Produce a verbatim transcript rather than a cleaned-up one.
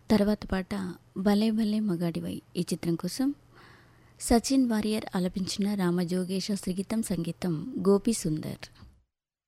తర్వాత పాట భలే భలే మగాడివై ఈ చిత్రం కోసం సచిన్ వారియర్ ఆలపించిన రామజోగేశ శ్రీగీతం సంగీతం గోపి సుందర్.